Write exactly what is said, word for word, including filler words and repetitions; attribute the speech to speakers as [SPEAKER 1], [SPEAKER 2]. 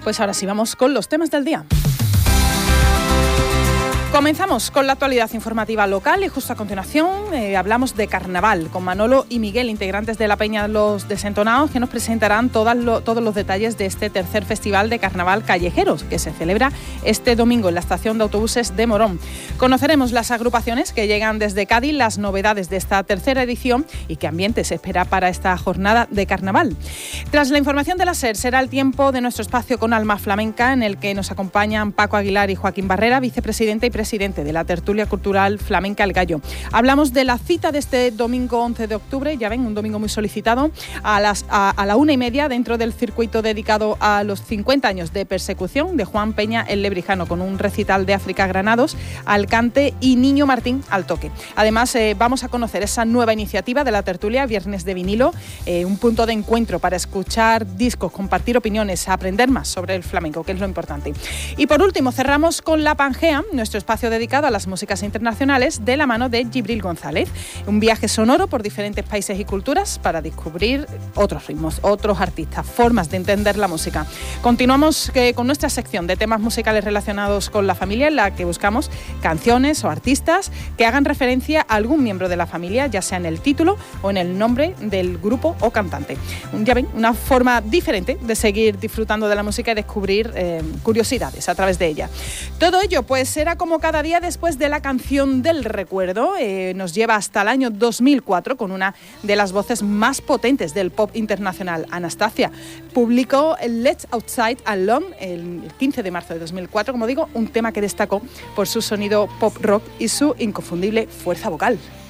[SPEAKER 1] Pues ahora sí, vamos con los temas del día. Comenzamos con la actualidad informativa local y justo a continuación eh, hablamos de carnaval con Manolo y Miguel, integrantes de la Peña Los Desentonados, que nos presentarán todas lo, todos los detalles de este tercer festival de carnaval callejeros que se celebra este domingo en la estación de autobuses de Morón. Conoceremos las agrupaciones que llegan desde Cádiz, las novedades de esta tercera edición y qué ambiente se espera para esta jornada de carnaval. Tras la información de la SER será el tiempo de nuestro espacio con Alma Flamenca, en el que nos acompañan Paco Aguilar y Joaquín Barrera, vicepresidente y presidente presidente de la tertulia cultural Flamenca El Gallo. Hablamos de la cita de este domingo once de octubre, ya ven, un domingo muy solicitado, a, las, a, a la una y media dentro del circuito dedicado a los cincuenta años de persecución de Juan Peña el Lebrijano, con un recital de África Granados al cante y Niño Martín al toque. Además, eh, vamos a conocer esa nueva iniciativa de la tertulia Viernes de Vinilo, eh, un punto de encuentro para escuchar discos, compartir opiniones, aprender más sobre el flamenco, que es lo importante. Y por último, cerramos con La Pangea, nuestro espacio dedicado a las músicas internacionales de la mano de Gibril González. Un viaje sonoro por diferentes países y culturas para descubrir otros ritmos, otros artistas, formas de entender la música. Continuamos eh, con nuestra sección de temas musicales relacionados con la familia, en la que buscamos canciones o artistas que hagan referencia a algún miembro de la familia, ya sea en el título o en el nombre del grupo o cantante. Ya ven, una forma diferente de seguir disfrutando de la música y descubrir eh, curiosidades a través de ella. Todo ello pues será como cada día después de la canción del recuerdo. Eh, nos lleva hasta el año dos mil cuatro con una de las voces más potentes del pop internacional, Anastacia. Publicó Let's Outside Alone el quince de marzo de dos mil cuatro, como digo, un tema que destacó por su sonido pop rock y su inconfundible fuerza vocal.